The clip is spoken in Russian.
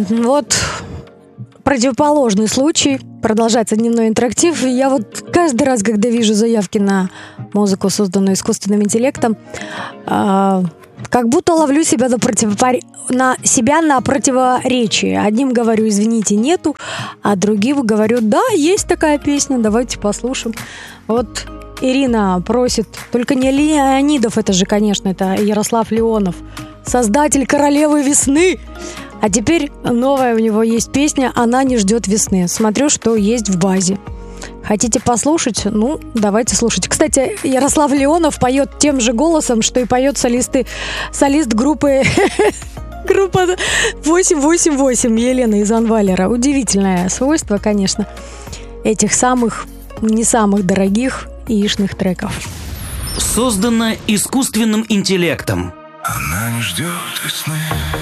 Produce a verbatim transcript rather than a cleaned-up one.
вот противоположный случай. Продолжается дневной интерактив. И я вот каждый раз, когда вижу заявки на музыку, созданную искусственным интеллектом, э, как будто ловлю себя на, противопар... на себя на противоречии. Одним говорю, извините, нету, а другим говорю, да, есть такая песня, давайте послушаем. Вот Ирина просит, только не Леонидов, это же, конечно, это Ярослав Леонов, создатель «Королевы весны». А теперь новая у него есть песня «Она не ждет весны». Смотрю, что есть в базе. Хотите послушать? Ну, давайте слушать. Кстати, Ярослав Леонов поет тем же голосом, что и поет солисты, солист группы группа восемь восемь восемь Елена из Анвалера. Удивительное свойство, конечно, этих самых, не самых дорогих яичных треков. Создано искусственным интеллектом. Она не ждет весны.